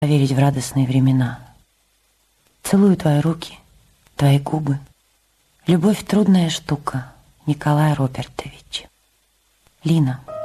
поверить в радостные времена. Целую твои руки, твои губы. Любовь трудная штука, Николай Робертович. Лина.